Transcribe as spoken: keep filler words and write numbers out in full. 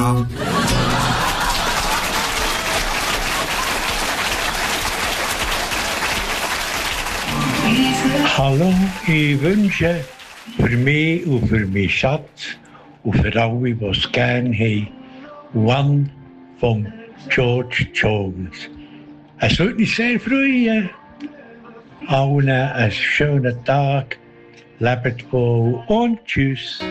dran. Hallo, ich wünsche für mich und für meinen Schatz und für alle, die es gerne haben, One von George Jones. Es würde mich sehr freuen. Allen einen schönen Tag, lebt wohl und tschüss.